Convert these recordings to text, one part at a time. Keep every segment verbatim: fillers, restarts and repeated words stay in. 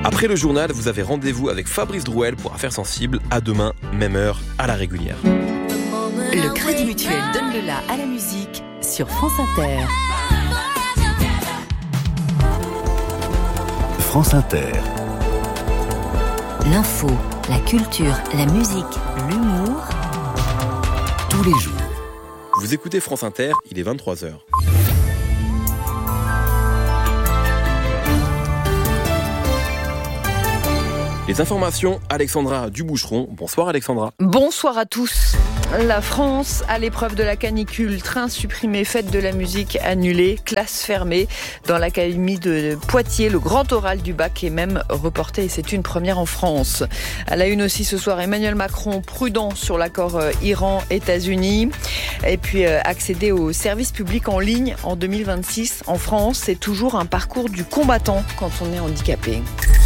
Après le journal, vous avez rendez-vous avec Fabrice Drouel pour Affaires sensibles. À demain, même heure, à la régulière. Le Crédit Mutuel donne le la à la musique sur France Inter. France Inter. L'info, la culture, la musique, l'humour. Tous les jours. Vous écoutez France Inter, il est vingt-trois heures. Les informations, Alexandra Duboucheron. Bonsoir Alexandra. Bonsoir à tous. La France à l'épreuve de la canicule, train supprimé, fête de la musique annulée, classe fermée. Dans l'académie de Poitiers, le grand oral du bac est même reporté et c'est une première en France. À la une aussi ce soir, Emmanuel Macron prudent sur l'accord Iran-États-Unis. Et puis accéder aux services publics en ligne en deux mille vingt-six en France, c'est toujours un parcours du combattant quand on est handicapé.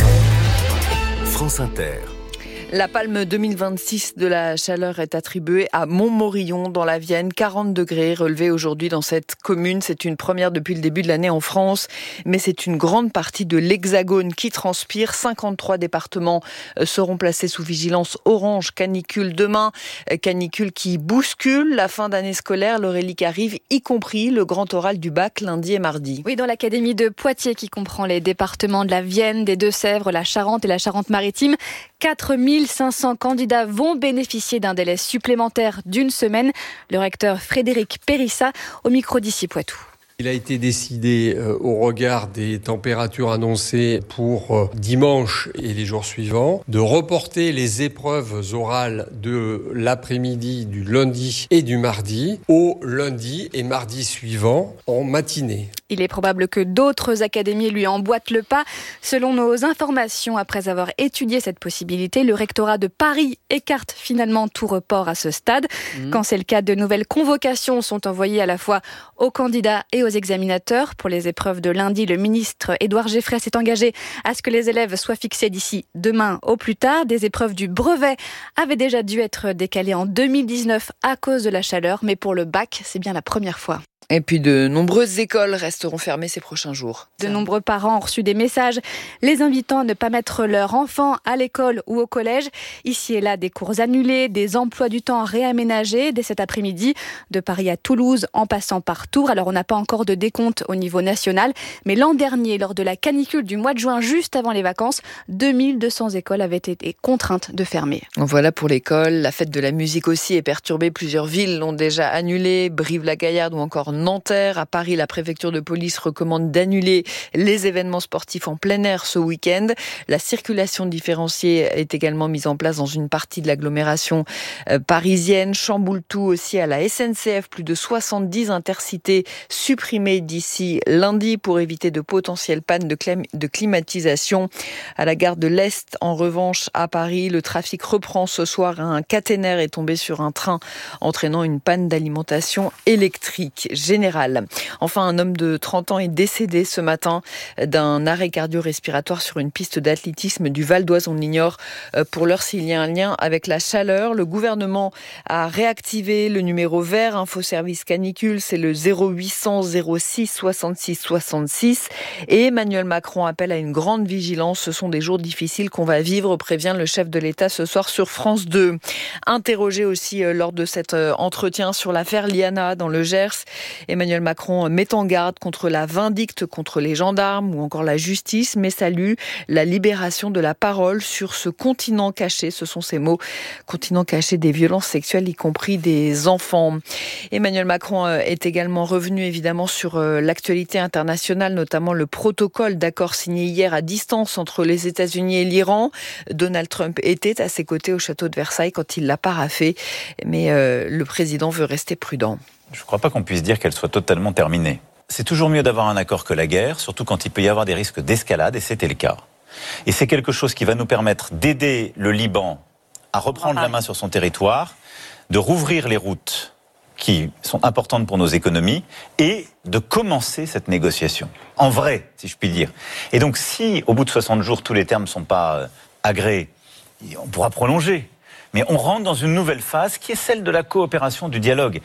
France Inter. La palme deux mille vingt-six de la chaleur est attribuée à Montmorillon dans la Vienne. quarante degrés relevés aujourd'hui dans cette commune. C'est une première depuis le début de l'année en France. Mais c'est une grande partie de l'Hexagone qui transpire. cinquante-trois départements seront placés sous vigilance orange canicule demain. Canicule qui bouscule la fin d'année scolaire. L'Aurélie qui arrive, y compris le grand oral du bac lundi et mardi. Oui, dans l'académie de Poitiers qui comprend les départements de la Vienne, des Deux-Sèvres, la Charente et la Charente-Maritime. quatre mille cinq cents candidats vont bénéficier d'un délai supplémentaire d'une semaine. Le recteur Frédéric Périssa au micro d'ici Poitou. Il a été décidé euh, au regard des températures annoncées pour euh, dimanche et les jours suivants de reporter les épreuves orales de l'après-midi du lundi et du mardi au lundi et mardi suivant en matinée. Il est probable que d'autres académies lui emboîtent le pas. Selon nos informations, après avoir étudié cette possibilité, le rectorat de Paris écarte finalement tout report à ce stade. Mmh. Quand c'est le cas, de nouvelles convocations sont envoyées à la fois aux candidats et aux examinateurs. Pour les épreuves de lundi, le ministre Édouard Geffray s'est engagé à ce que les élèves soient fixés d'ici demain au plus tard. Des épreuves du brevet avaient déjà dû être décalées en deux mille dix-neuf à cause de la chaleur, mais pour le bac, c'est bien la première fois. Et puis de nombreuses écoles resteront fermées ces prochains jours. De nombreux parents ont reçu des messages les invitant à ne pas mettre leur enfant à l'école ou au collège. Ici et là, des cours annulés, des emplois du temps réaménagés dès cet après-midi, de Paris à Toulouse en passant par Tours. Alors on n'a pas encore de décompte au niveau national, mais l'an dernier, lors de la canicule du mois de juin, juste avant les vacances, deux mille deux cents écoles avaient été contraintes de fermer. Voilà pour l'école. La fête de la musique aussi est perturbée. Plusieurs villes l'ont déjà annulée, Brive-la-Gaillarde ou encore Nanterre. À Paris, la préfecture de police recommande d'annuler les événements sportifs en plein air ce week-end. La circulation différenciée est également mise en place dans une partie de l'agglomération parisienne. Chamboule tout aussi à la S N C F. Plus de soixante-dix intercités supprimées d'ici lundi pour éviter de potentielles pannes de, clim- de climatisation. À la gare de l'Est, en revanche, à Paris, le trafic reprend ce soir. Un caténaire est tombé sur un train entraînant une panne d'alimentation électrique générale. Enfin, un homme de trente ans est décédé ce matin d'un arrêt cardio-respiratoire sur une piste d'athlétisme du Val d'Oise. On l'ignore pour l'heure s'il y a un lien avec la chaleur. Le gouvernement a réactivé le numéro vert Info Service Canicule, c'est le zéro huit cents zéro six soixante-six soixante-six. Et Emmanuel Macron appelle à une grande vigilance. Ce sont des jours difficiles qu'on va vivre, prévient le chef de l'État ce soir sur France deux. Interrogé aussi lors de cet entretien sur l'affaire Liana dans le Gers, Emmanuel Macron met en garde contre la vindicte contre les gendarmes ou encore la justice, mais salue la libération de la parole sur ce continent caché, ce sont ces mots, continent caché des violences sexuelles, y compris des enfants. Emmanuel Macron est également revenu évidemment sur l'actualité internationale, notamment le protocole d'accord signé hier à distance entre les États-Unis et l'Iran. Donald Trump était à ses côtés au château de Versailles quand il l'a paraphé, mais euh, le président veut rester prudent. Je ne crois pas qu'on puisse dire qu'elle soit totalement terminée. C'est toujours mieux d'avoir un accord que la guerre, surtout quand il peut y avoir des risques d'escalade, et c'était le cas. Et c'est quelque chose qui va nous permettre d'aider le Liban à reprendre la main sur son territoire, de rouvrir les routes qui sont importantes pour nos économies, et de commencer cette négociation. En vrai, si je puis dire. Et donc si, au bout de soixante jours, tous les termes ne sont pas euh, agréés, on pourra prolonger. Mais on rentre dans une nouvelle phase qui est celle de la coopération, du dialogue,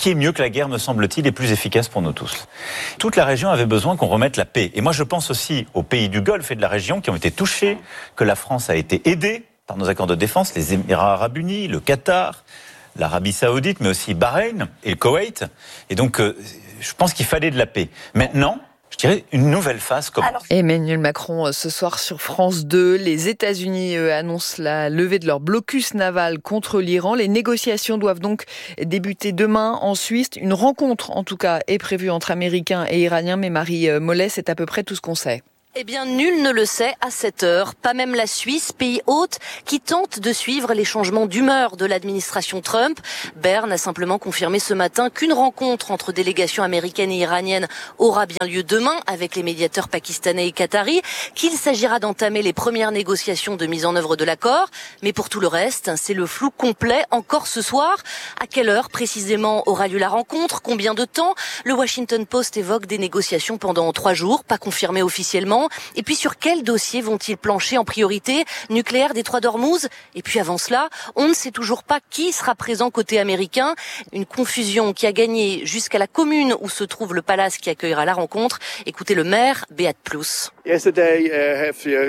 qui est mieux que la guerre, me semble-t-il, et plus efficace pour nous tous. Toute la région avait besoin qu'on remette la paix. Et moi, je pense aussi aux pays du Golfe et de la région qui ont été touchés, que la France a été aidée par nos accords de défense, les Émirats arabes unis, le Qatar, l'Arabie saoudite, mais aussi Bahreïn et le Koweït. Et donc, euh, je pense qu'il fallait de la paix. Maintenant, je dirais une nouvelle phase commence. Alors... Emmanuel Macron, ce soir sur France deux, les États-Unis eux, annoncent la levée de leur blocus naval contre l'Iran. Les négociations doivent donc débuter demain en Suisse. Une rencontre, en tout cas, est prévue entre Américains et Iraniens. Mais Marie Mollet, c'est à peu près tout ce qu'on sait. Eh bien, nul ne le sait à cette heure, pas même la Suisse, pays hôte, qui tente de suivre les changements d'humeur de l'administration Trump. Berne a simplement confirmé ce matin qu'une rencontre entre délégations américaines et iraniennes aura bien lieu demain avec les médiateurs pakistanais et qataris, qu'il s'agira d'entamer les premières négociations de mise en œuvre de l'accord. Mais pour tout le reste, c'est le flou complet encore ce soir. À quelle heure précisément aura lieu la rencontre? Combien de temps? Le Washington Post évoque des négociations pendant trois jours, pas confirmées officiellement. Et puis sur quel dossier vont-ils plancher en priorité? Nucléaire, détroit d'Ormuz? Et puis avant cela, on ne sait toujours pas qui sera présent côté américain. Une confusion qui a gagné jusqu'à la commune où se trouve le palace qui accueillera la rencontre. Écoutez le maire, Beat Plus. Hier,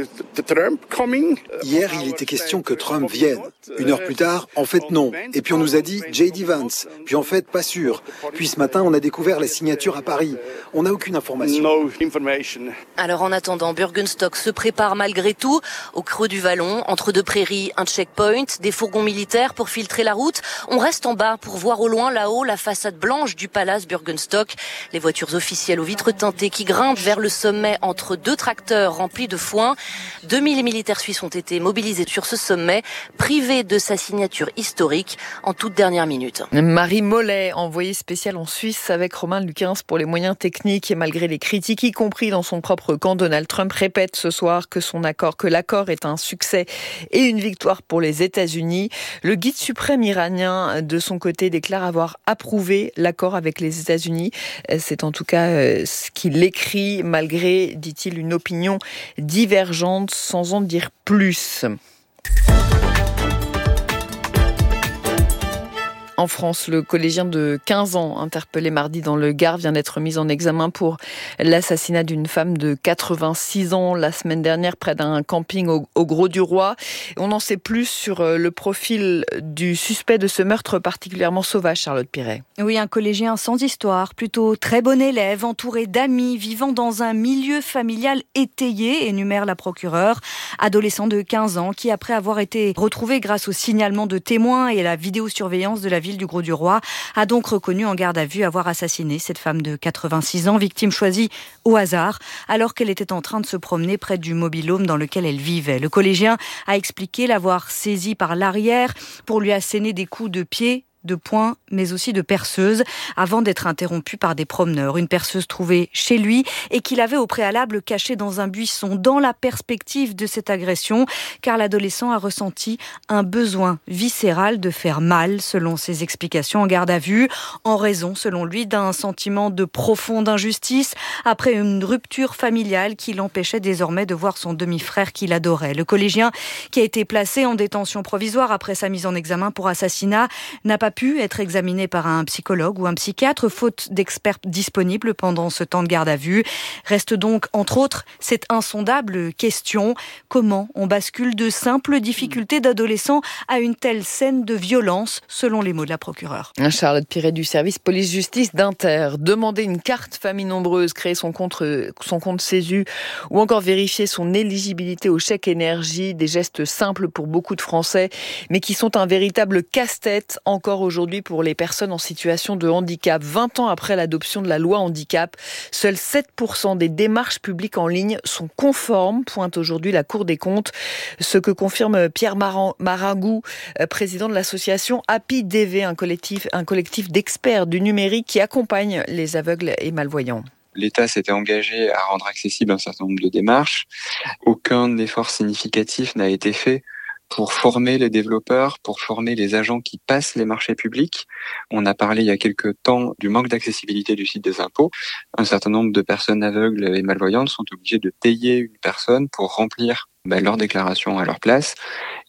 il était question que Trump vienne. Une heure plus tard, en fait non. Et puis on nous a dit J D Vance. Puis en fait, pas sûr. Puis ce matin, on a découvert les signatures à Paris. On n'a aucune information. Alors en attendant, Bürgenstock se prépare malgré tout au creux du vallon, entre deux prairies, un checkpoint, des fourgons militaires pour filtrer la route. On reste en bas pour voir au loin là-haut la façade blanche du palace Bürgenstock. Les voitures officielles aux vitres teintées qui grimpent vers le sommet entre deux tracteurs remplis de foin. deux mille militaires suisses ont été mobilisés sur ce sommet, privés de sa signature historique en toute dernière minute. Marie Mollet, envoyée spéciale en Suisse avec Romain Lucas pour les moyens techniques et malgré les critiques, y compris dans son propre camp, Donald Trump répète ce soir que son accord, que l'accord est un succès et une victoire pour les États-Unis. Le guide suprême iranien, de son côté, déclare avoir approuvé l'accord avec les États-Unis. C'est en tout cas ce qu'il écrit, malgré, dit-il, une opinion divergente, sans en dire plus. En France, le collégien de quinze ans, interpellé mardi dans le Gard, vient d'être mis en examen pour l'assassinat d'une femme de quatre-vingt-six ans la semaine dernière près d'un camping au, au Grau-du-Roi. On en sait plus sur le profil du suspect de ce meurtre particulièrement sauvage, Charlotte Piret. Oui, un collégien sans histoire, plutôt très bon élève, entouré d'amis, vivant dans un milieu familial étayé, énumère la procureure. Adolescent de quinze ans qui, après avoir été retrouvé grâce au signalement de témoins et à la vidéosurveillance de la ville du Grau-du-Roi, a donc reconnu en garde à vue avoir assassiné cette femme de quatre-vingt-six ans, victime choisie au hasard, alors qu'elle était en train de se promener près du mobil-home dans lequel elle vivait. Le collégien a expliqué l'avoir saisie par l'arrière pour lui asséner des coups de pied, de poing, mais aussi de perceuse, avant d'être interrompu par des promeneurs. Une perceuse trouvée chez lui et qu'il avait au préalable cachée dans un buisson, dans la perspective de cette agression, car l'adolescent a ressenti un besoin viscéral de faire mal, selon ses explications en garde à vue, en raison, selon lui, d'un sentiment de profonde injustice, après une rupture familiale qui l'empêchait désormais de voir son demi-frère qu'il adorait. Le collégien, qui a été placé en détention provisoire après sa mise en examen pour assassinat, n'a pas pu être examiné par un psychologue ou un psychiatre, faute d'experts disponibles pendant ce temps de garde à vue. Reste donc, entre autres, cette insondable question: comment on bascule de simples difficultés d'adolescent à une telle scène de violence, selon les mots de la procureure. Charlotte Piret du service police-justice d'Inter. Demander une carte famille nombreuse, créer son compte, son compte Césu ou encore vérifier son éligibilité au chèque énergie, des gestes simples pour beaucoup de Français, mais qui sont un véritable casse-tête encore aujourd'hui pour les personnes en situation de handicap. vingt ans après l'adoption de la loi handicap, seuls sept pour cent des démarches publiques en ligne sont conformes, pointe aujourd'hui la Cour des comptes. Ce que confirme Pierre Marangou, président de l'association Happy D V, un collectif, un collectif d'experts du numérique qui accompagne les aveugles et malvoyants. L'État s'était engagé à rendre accessible un certain nombre de démarches. Aucun effort significatif n'a été fait pour former les développeurs, pour former les agents qui passent les marchés publics. On a parlé il y a quelques temps du manque d'accessibilité du site des impôts. Un certain nombre de personnes aveugles et malvoyantes sont obligées de payer une personne pour remplir bah, leur déclaration à leur place.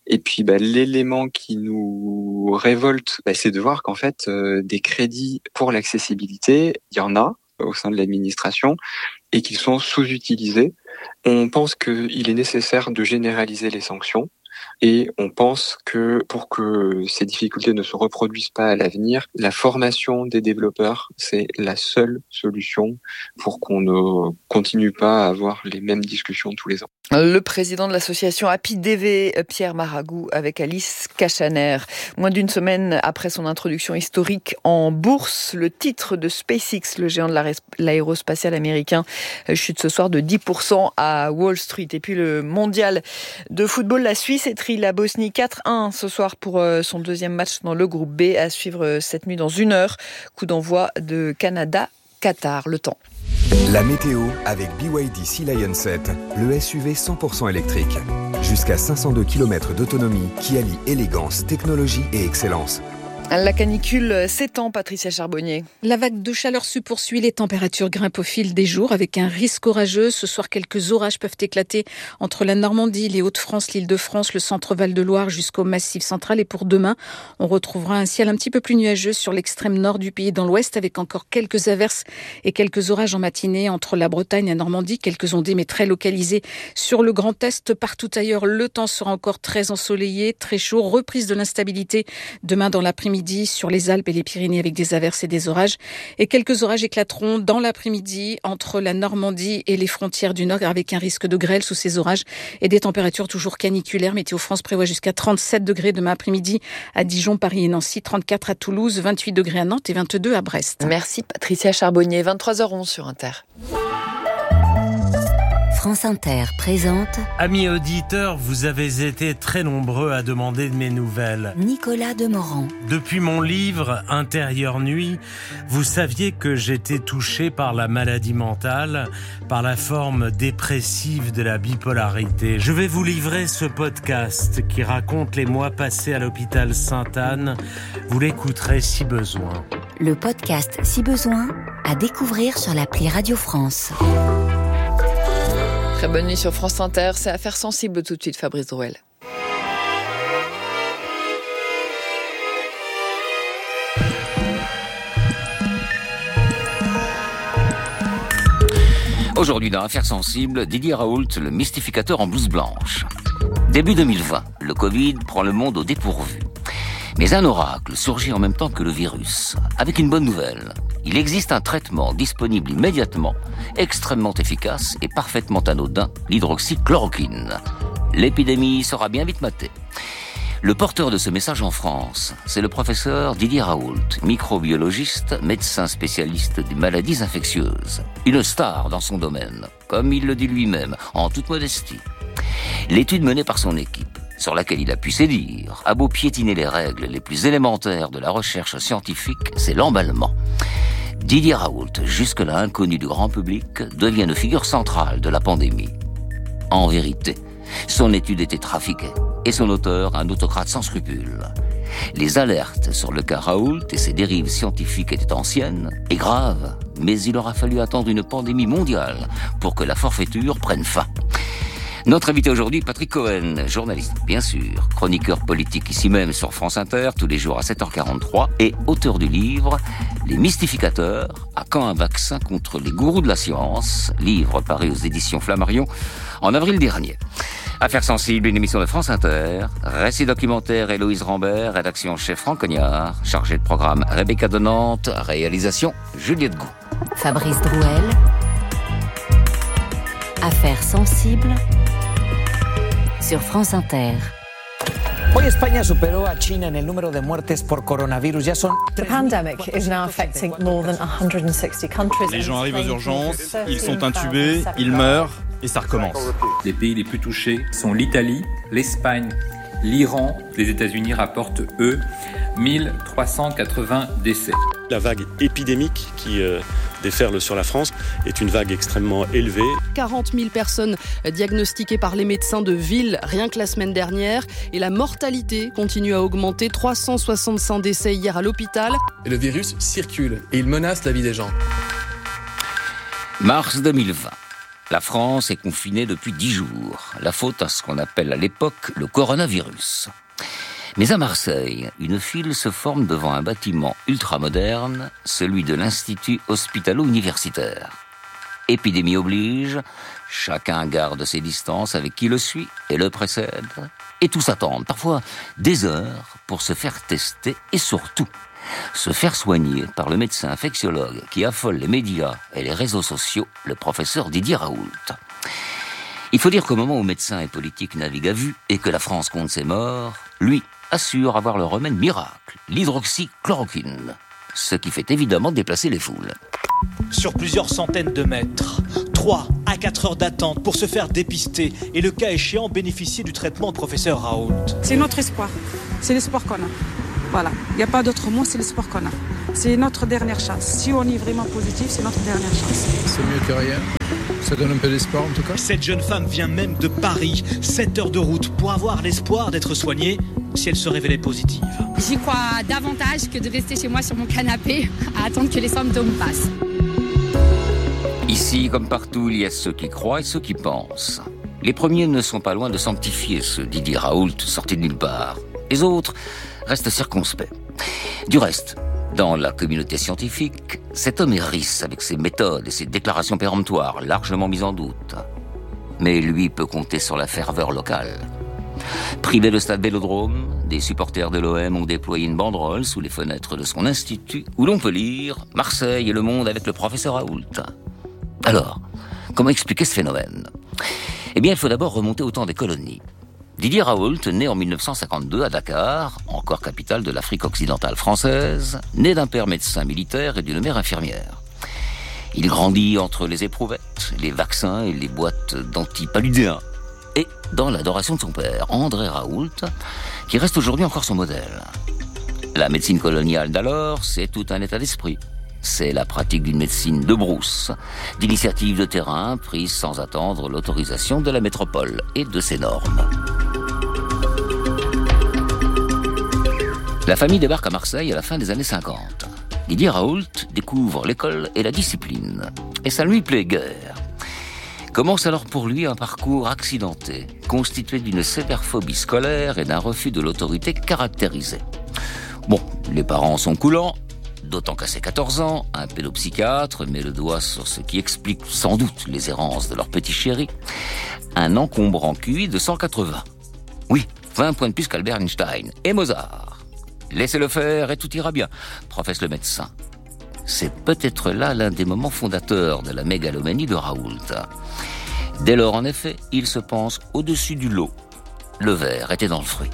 Et puis bah, l'élément qui nous révolte, bah, c'est de voir qu'en fait, euh, des crédits pour l'accessibilité, il y en a au sein de l'administration et qu'ils sont sous-utilisés. On pense qu'il est nécessaire de généraliser les sanctions. Et on pense que pour que ces difficultés ne se reproduisent pas à l'avenir, la formation des développeurs, c'est la seule solution pour qu'on ne continue pas à avoir les mêmes discussions tous les ans. Le président de l'association Happy D V, Pierre Maragou, avec Alice Cachaner. Moins d'une semaine après son introduction historique en bourse, le titre de SpaceX, le géant de l'aérospatial américain, chute ce soir de dix pour cent à Wall Street. Et puis le mondial de football, la Suisse étrie la Bosnie quatre un ce soir pour son deuxième match dans le groupe B, à suivre cette nuit dans une heure. Coup d'envoi de Canada-Qatar. Le temps. La météo avec B Y D Sea Lion sept, le S U V cent pour cent électrique. Jusqu'à cinq cent deux kilomètres d'autonomie qui allie élégance, technologie et excellence. La canicule s'étend, Patricia Charbonnier. La vague de chaleur se poursuit, les températures grimpent au fil des jours avec un risque orageux. Ce soir, quelques orages peuvent éclater entre la Normandie, les Hauts-de-France, l'Île-de-France, le centre Val-de-Loire jusqu'au Massif central. Et pour demain, on retrouvera un ciel un petit peu plus nuageux sur l'extrême nord du pays, dans l'ouest, avec encore quelques averses et quelques orages en matinée entre la Bretagne et la Normandie. Quelques ondées, mais très localisées sur le Grand Est. Partout ailleurs, le temps sera encore très ensoleillé, très chaud. Reprise de l'instabilité demain dans l'après-midi sur les Alpes et les Pyrénées avec des averses et des orages. Et quelques orages éclateront dans l'après-midi entre la Normandie et les frontières du Nord avec un risque de grêle sous ces orages et des températures toujours caniculaires. Météo France prévoit jusqu'à trente-sept degrés demain après-midi à Dijon, Paris et Nancy, trente-quatre à Toulouse, vingt-huit degrés à Nantes et vingt-deux à Brest. Merci Patricia Charbonnier, vingt-trois heures onze sur Inter. France Inter présente... Amis auditeurs, vous avez été très nombreux à demander de mes nouvelles. Nicolas Demorand. Depuis mon livre « Intérieure nuit », vous saviez que j'étais touché par la maladie mentale, par la forme dépressive de la bipolarité. Je vais vous livrer ce podcast qui raconte les mois passés à l'hôpital Sainte-Anne. Vous l'écouterez si besoin. Le podcast Si besoin, à découvrir sur l'appli Radio France. Très bonne nuit sur France Inter, c'est Affaires sensibles tout de suite, Fabrice Drouel. Aujourd'hui dans Affaires sensibles, Didier Raoult, le mystificateur en blouse blanche. Début deux mille vingt, le Covid prend le monde au dépourvu. Mais un oracle surgit en même temps que le virus, avec une bonne nouvelle. Il existe un traitement disponible immédiatement, extrêmement efficace et parfaitement anodin, l'hydroxychloroquine. L'épidémie sera bien vite matée. Le porteur de ce message en France, c'est le professeur Didier Raoult, microbiologiste, médecin spécialiste des maladies infectieuses. Une star dans son domaine, comme il le dit lui-même, en toute modestie. L'étude menée par son équipe, sur laquelle il a pu sédire, a beau piétiner les règles les plus élémentaires de la recherche scientifique, c'est l'emballement. Didier Raoult, jusque-là inconnu du grand public, devient une figure centrale de la pandémie. En vérité, son étude était trafiquée, et son auteur un autocrate sans scrupules. Les alertes sur le cas Raoult et ses dérives scientifiques étaient anciennes et graves, mais il aura fallu attendre une pandémie mondiale pour que la forfaiture prenne fin. Notre invité aujourd'hui, Patrick Cohen, journaliste, bien sûr, chroniqueur politique ici même sur France Inter, tous les jours à sept heures quarante-trois, et auteur du livre « Les mystificateurs, à quand un vaccin contre les gourous de la science ?» livre paru aux éditions Flammarion en avril dernier. Affaires sensibles, une émission de France Inter, récit documentaire Héloïse Rambert, rédaction chef Franck Cognard, chargé de programme Rebecca Donante, réalisation Juliette Gou. Fabrice Drouel, Affaires sensibles sur France Inter. Hoy España superó a China en el número de muertes por coronavirus. Ya son The pandemic is now affecting more than one hundred sixty countries. Les gens arrivent aux urgences, ils sont intubés, ils meurent et ça recommence. Les pays les plus touchés sont l'Italie, l'Espagne, l'Iran. Les États-Unis rapportent, eux, mille trois cent quatre-vingts décès. La vague épidémique qui euh, déferle sur la France est une vague extrêmement élevée. quarante mille personnes diagnostiquées par les médecins de ville rien que la semaine dernière. Et la mortalité continue à augmenter. trois cent soixante-cinq décès hier à l'hôpital. Et le virus circule et il menace la vie des gens. Mars deux mille vingt. La France est confinée depuis dix jours. La faute à ce qu'on appelle à l'époque le coronavirus. Mais à Marseille, une file se forme devant un bâtiment ultramoderne, celui de l'Institut hospitalo-universitaire. Épidémie oblige, chacun garde ses distances avec qui le suit et le précède, et tous attendent, parfois des heures, pour se faire tester et surtout se faire soigner par le médecin infectiologue qui affole les médias et les réseaux sociaux, le professeur Didier Raoult. Il faut dire qu'au moment où médecins et politiques naviguent à vue et que la France compte ses morts, lui assure avoir le remède miracle, l'hydroxychloroquine, ce qui fait évidemment déplacer les foules. Sur plusieurs centaines de mètres, trois à quatre heures d'attente pour se faire dépister et le cas échéant bénéficier du traitement de professeur Raoult. C'est notre espoir, c'est l'espoir qu'on a. Voilà, il n'y a pas d'autre mot, c'est l'espoir qu'on a. C'est notre dernière chance. Si on est vraiment positif, c'est notre dernière chance. C'est mieux que rien. Ça donne un peu d'espoir en tout cas. Cette jeune femme vient même de Paris, sept heures de route, pour avoir l'espoir d'être soignée si elle se révélait positive. J'y crois davantage que de rester chez moi sur mon canapé à attendre que les symptômes passent. Ici, comme partout, il y a ceux qui croient et ceux qui pensent. Les premiers ne sont pas loin de sanctifier ce Didier Raoult sorti de nulle part. Les autres restent circonspects. Du reste, dans la communauté scientifique, cet homme est riche avec ses méthodes et ses déclarations péremptoires largement mises en doute. Mais lui peut compter sur la ferveur locale. Privé de stade Vélodrome, des supporters de l'O M ont déployé une banderole sous les fenêtres de son institut où l'on peut lire « Marseille et le monde avec le professeur Raoult ». Alors, comment expliquer ce phénomène ? Eh bien, il faut d'abord remonter au temps des colonies. Didier Raoult, né en mille neuf cent cinquante-deux à Dakar, encore capitale de l'Afrique occidentale française, né d'un père médecin militaire et d'une mère infirmière. Il grandit entre les éprouvettes, les vaccins et les boîtes d'antipaludéens, et dans l'adoration de son père, André Raoult, qui reste aujourd'hui encore son modèle. La médecine coloniale d'alors, c'est tout un état d'esprit. C'est la pratique d'une médecine de brousse, d'initiatives de terrain prises sans attendre l'autorisation de la métropole et de ses normes. La famille débarque à Marseille à la fin des années cinquante. Didier Raoult découvre l'école et la discipline. Et ça ne lui plaît guère. Commence alors pour lui un parcours accidenté, constitué d'une sévère phobie scolaire et d'un refus de l'autorité caractérisé. Bon, les parents sont coulants, d'autant qu'à ses quatorze ans, un pédopsychiatre met le doigt sur ce qui explique sans doute les errances de leur petit chéri, un encombrant Q I de cent quatre-vingts. Oui, vingt points de plus qu'Albert Einstein et Mozart. Laissez-le faire et tout ira bien, professe le médecin. C'est peut-être là l'un des moments fondateurs de la mégalomanie de Raoult. Dès lors, en effet, il se pense au-dessus du lot. Le verre était dans le fruit.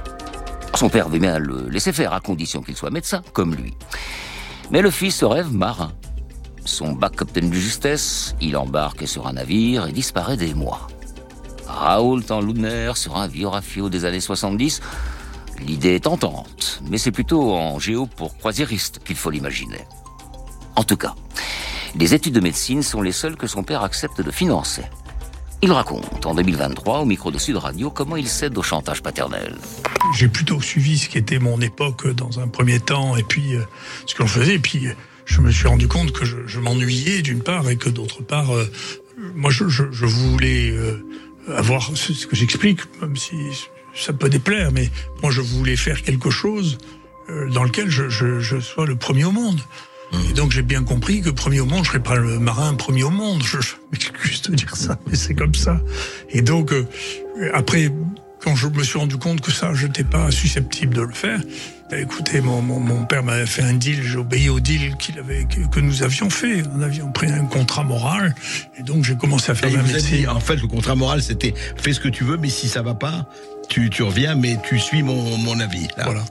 Son père veut bien le laisser faire à condition qu'il soit médecin, comme lui. Mais le fils se rêve marin. Son bac obtenu de justesse, il embarque sur un navire et disparaît des mois. Raoult en lunaire sur un vieux rafio des années soixante-dix. L'idée est tentante, mais c'est plutôt en géo pour croisiériste qu'il faut l'imaginer. En tout cas, les études de médecine sont les seules que son père accepte de financer. Il raconte, en deux mille vingt-trois, au micro de Sud Radio, comment il cède au chantage paternel. J'ai plutôt suivi ce qui était mon époque dans un premier temps, et puis euh, ce que je faisais, et puis euh, je me suis rendu compte que je, je m'ennuyais d'une part, et que d'autre part, euh, moi je, je, je voulais euh, avoir ce, ce que j'explique, même si ça peut déplaire, mais moi je voulais faire quelque chose euh, dans lequel je, je, je sois le premier au monde. Et donc j'ai bien compris que premier au monde, je serais pas le marin premier au monde. Je, je m'excuse de dire ça, mais c'est comme ça. Et donc euh, après, quand je me suis rendu compte que ça, je n'étais pas susceptible de le faire, bah, écoutez, mon, mon, mon père m'avait fait un deal, j'ai obéi au deal qu'il avait, que, que nous avions fait. Nous avions pris un contrat moral, et donc j'ai commencé à faire et ma vous médecine. Dit, en fait, le contrat moral, c'était fais ce que tu veux, mais si ça va pas, tu, tu reviens, mais tu suis mon, mon avis. Là. Voilà.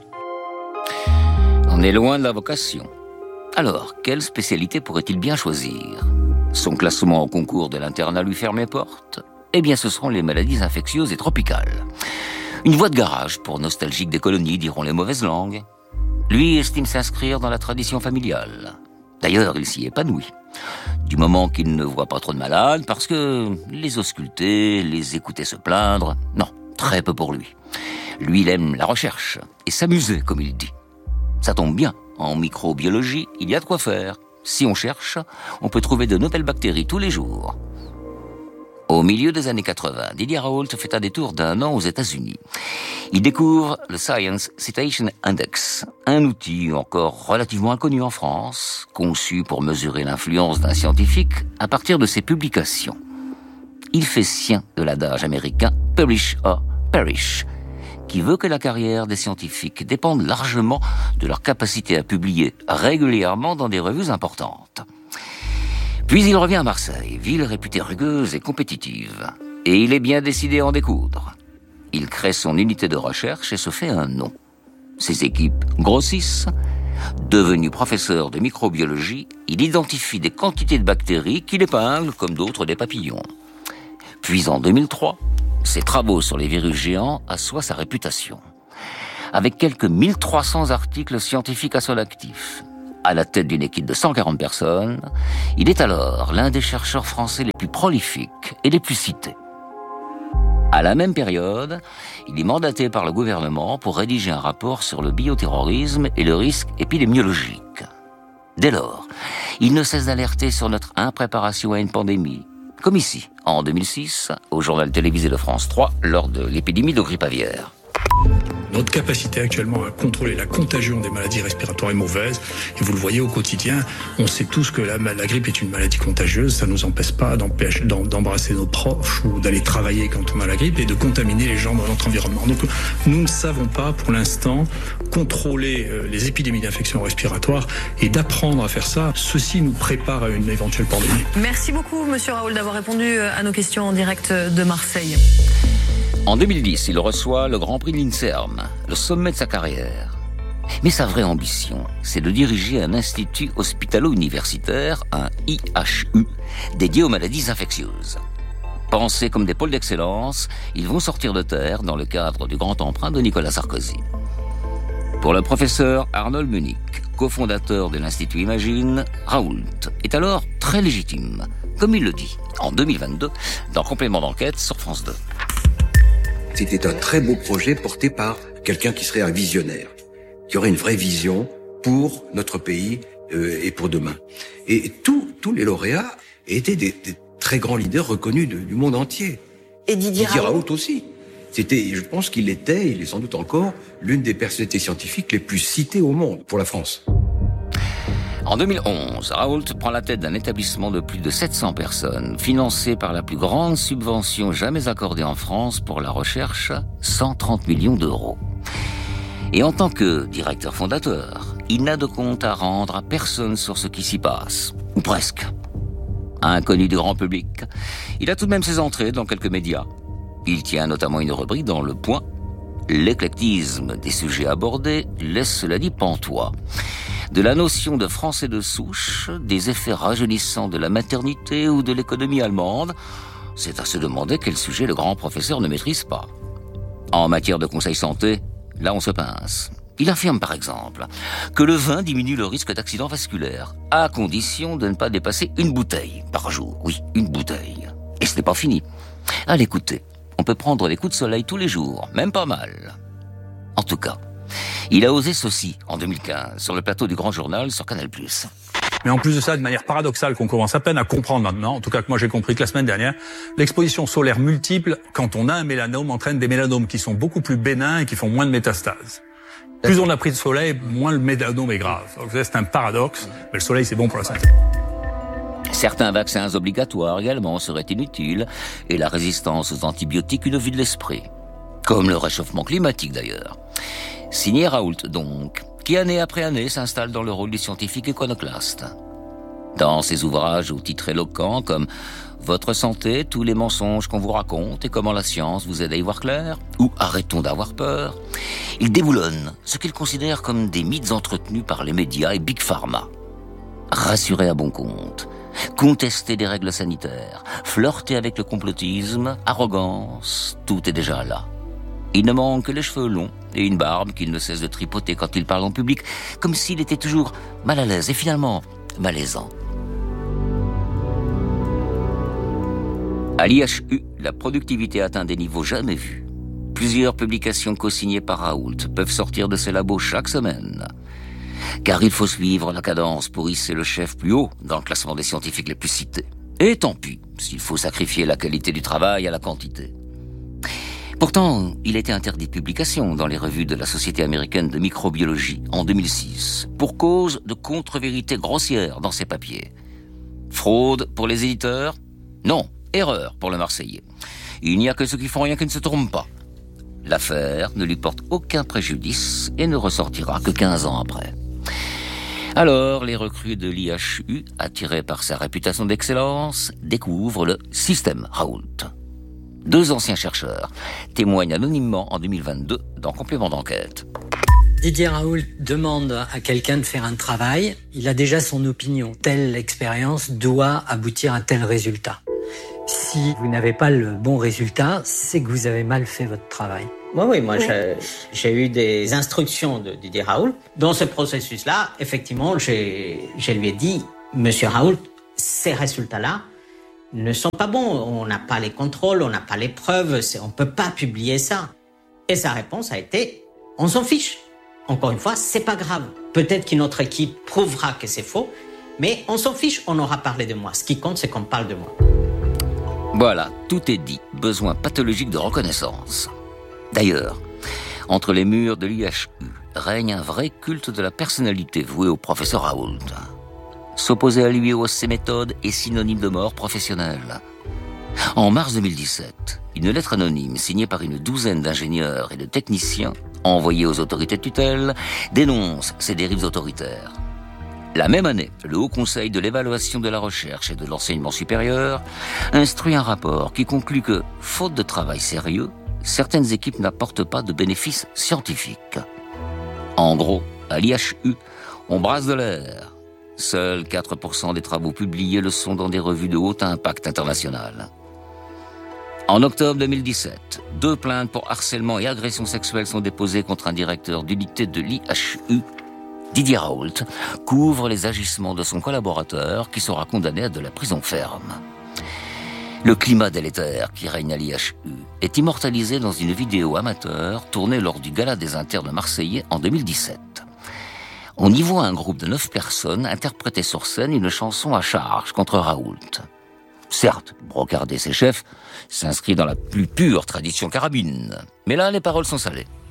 On est loin de la vocation. Alors, quelle spécialité pourrait-il bien choisir ? Son classement au concours de l'internat lui ferme les portes ? Eh bien, ce seront les maladies infectieuses et tropicales. Une voie de garage pour nostalgique des colonies, diront les mauvaises langues. Lui estime s'inscrire dans la tradition familiale. D'ailleurs, il s'y épanouit. Du moment qu'il ne voit pas trop de malades, parce que les ausculter, les écouter se plaindre, non, très peu pour lui. Lui, il aime la recherche et s'amuser, comme il dit. Ça tombe bien. En microbiologie, il y a de quoi faire. Si on cherche, on peut trouver de nouvelles bactéries tous les jours. Au milieu des années quatre-vingts, Didier Raoult fait un détour d'un an aux États-Unis. Il découvre le Science Citation Index, un outil encore relativement inconnu en France, conçu pour mesurer l'influence d'un scientifique à partir de ses publications. Il fait sien de l'adage américain « publish or perish », qui veut que la carrière des scientifiques dépende largement de leur capacité à publier régulièrement dans des revues importantes. Puis il revient à Marseille, ville réputée rugueuse et compétitive. Et il est bien décidé à en découdre. Il crée son unité de recherche et se fait un nom. Ses équipes grossissent. Devenu professeur de microbiologie, il identifie des quantités de bactéries qu'il épingle comme d'autres des papillons. Puis en deux mille trois, ses travaux sur les virus géants assoient sa réputation. Avec quelques mille trois cents articles scientifiques à son actif, à la tête d'une équipe de cent quarante personnes, il est alors l'un des chercheurs français les plus prolifiques et les plus cités. À la même période, il est mandaté par le gouvernement pour rédiger un rapport sur le bioterrorisme et le risque épidémiologique. Dès lors, il ne cesse d'alerter sur notre impréparation à une pandémie, comme ici, en deux mille six, au journal télévisé de France trois, lors de l'épidémie de grippe aviaire. Notre capacité actuellement à contrôler la contagion des maladies respiratoires est mauvaise. Et vous le voyez au quotidien, on sait tous que la, la grippe est une maladie contagieuse. Ça ne nous empêche pas d'empêcher, d'embrasser nos proches ou d'aller travailler quand on a la grippe et de contaminer les gens dans notre environnement. Donc nous ne savons pas pour l'instant contrôler les épidémies d'infections respiratoires et d'apprendre à faire ça. Ceci nous prépare à une éventuelle pandémie. Merci beaucoup, Monsieur Raoult, d'avoir répondu à nos questions en direct de Marseille. En deux mille dix, il reçoit le Grand Prix de l'INSERM, le sommet de sa carrière. Mais sa vraie ambition, c'est de diriger un institut hospitalo-universitaire, un I H U, dédié aux maladies infectieuses. Pensés comme des pôles d'excellence, ils vont sortir de terre dans le cadre du grand emprunt de Nicolas Sarkozy. Pour le professeur Arnold Munich, cofondateur de l'Institut Imagine, Raoult est alors très légitime, comme il le dit, en deux mille vingt-deux, dans Complément d'enquête sur France deux. C'était un très beau projet porté par quelqu'un qui serait un visionnaire, qui aurait une vraie vision pour notre pays euh, et pour demain. Et tous tous les lauréats étaient des, des très grands leaders reconnus de, du monde entier. Et Didier, Didier Raoult. Raoult aussi. C'était, je pense qu'il était, il est sans doute encore, l'une des personnalités scientifiques les plus citées au monde pour la France. En deux mille onze, Raoult prend la tête d'un établissement de plus de sept cents personnes, financé par la plus grande subvention jamais accordée en France pour la recherche, cent trente millions d'euros. Et en tant que directeur fondateur, il n'a de compte à rendre à personne sur ce qui s'y passe, ou presque. Inconnu du grand public, il a tout de même ses entrées dans quelques médias. Il tient notamment une rubrique dans Le Point. L'éclectisme des sujets abordés laisse cela dit pantois. De la notion de français de souche, des effets rajeunissants de la maternité ou de l'économie allemande, c'est à se demander quel sujet le grand professeur ne maîtrise pas. En matière de conseil santé, là on se pince. Il affirme par exemple que le vin diminue le risque d'accident vasculaire, à condition de ne pas dépasser une bouteille par jour. Oui, une bouteille. Et ce n'est pas fini. À l'écouter, on peut prendre des coups de soleil tous les jours, même pas mal. En tout cas, il a osé ceci en deux mille quinze, sur le plateau du Grand Journal sur Canal plus. Mais en plus de ça, de manière paradoxale qu'on commence à peine à comprendre maintenant, en tout cas que moi j'ai compris que la semaine dernière, l'exposition solaire multiple, quand on a un mélanome, entraîne des mélanomes qui sont beaucoup plus bénins et qui font moins de métastases. Plus on a pris de soleil, moins le mélanome est grave. Donc c'est un paradoxe, mais le soleil c'est bon pour la santé. Certains vaccins obligatoires également seraient inutiles et la résistance aux antibiotiques une vue de l'esprit. Comme le réchauffement climatique d'ailleurs. Signé Raoult donc, qui année après année s'installe dans le rôle du scientifique iconoclaste. Dans ses ouvrages aux titres éloquents comme « Votre santé, tous les mensonges qu'on vous raconte et comment la science vous aide à y voir clair » ou « Arrêtons d'avoir peur », il déboulonne ce qu'il considère comme des mythes entretenus par les médias et Big Pharma. Rassurer à bon compte, contester des règles sanitaires, flirter avec le complotisme, arrogance, tout est déjà là. Il ne manque que les cheveux longs et une barbe qu'il ne cesse de tripoter quand il parle en public, comme s'il était toujours mal à l'aise et finalement malaisant. À l'I H U, la productivité atteint des niveaux jamais vus. Plusieurs publications co-signées par Raoult peuvent sortir de ses labos chaque semaine. Car il faut suivre la cadence pour hisser le chef plus haut dans le classement des scientifiques les plus cités. Et tant pis, s'il faut sacrifier la qualité du travail à la quantité. Pourtant, il était interdit de publication dans les revues de la Société américaine de microbiologie en deux mille six, pour cause de contre-vérités grossières dans ses papiers. Fraude pour les éditeurs ? Non, erreur pour le Marseillais. Il n'y a que ceux qui font rien qui ne se trompent pas. L'affaire ne lui porte aucun préjudice et ne ressortira que quinze ans après. Alors, les recrues de l'I H U, attirés par sa réputation d'excellence, découvrent le système Raoult. Deux anciens chercheurs témoignent anonymement en deux mille vingt-deux dans Complément d'enquête. Didier Raoult demande à quelqu'un de faire un travail, il a déjà son opinion. Telle expérience doit aboutir à tel résultat. Si vous n'avez pas le bon résultat, c'est que vous avez mal fait votre travail. Oui, oui, moi, j'ai, j'ai eu des instructions de Didier Raoult. Dans ce processus-là, effectivement, j'ai, je lui ai dit, Monsieur Raoult, ces résultats-là ne sont pas bons. On n'a pas les contrôles, on n'a pas les preuves, c'est, on ne peut pas publier ça. Et sa réponse a été, on s'en fiche. Encore une fois, c'est pas grave. Peut-être qu'une autre équipe prouvera que c'est faux, mais on s'en fiche, on aura parlé de moi. Ce qui compte, c'est qu'on parle de moi. Voilà, tout est dit. Besoin pathologique de reconnaissance. D'ailleurs, entre les murs de l'I H U, règne un vrai culte de la personnalité voué au professeur Raoult. S'opposer à lui ou à ses méthodes est synonyme de mort professionnelle. En mars deux mille dix-sept, une lettre anonyme signée par une douzaine d'ingénieurs et de techniciens envoyée aux autorités de tutelle dénonce ces dérives autoritaires. La même année, le Haut Conseil de l'évaluation de la recherche et de l'enseignement supérieur instruit un rapport qui conclut que, faute de travail sérieux, certaines équipes n'apportent pas de bénéfices scientifiques. En gros, à l'I H U, on brasse de l'air. Seuls quatre pour cent des travaux publiés le sont dans des revues de haut impact international. En octobre deux mille dix-sept, deux plaintes pour harcèlement et agression sexuelle sont déposées contre un directeur d'unité de l'I H U. Didier Raoult couvre les agissements de son collaborateur qui sera condamné à de la prison ferme. Le climat délétère qui règne à l'I H U est immortalisé dans une vidéo amateur tournée lors du Gala des internes marseillais en deux mille dix-sept. On y voit un groupe de neuf personnes interpréter sur scène une chanson à charge contre Raoult. Certes, Brocard et ses chefs s'inscrit dans la plus pure tradition carabine, mais là les paroles sont salées.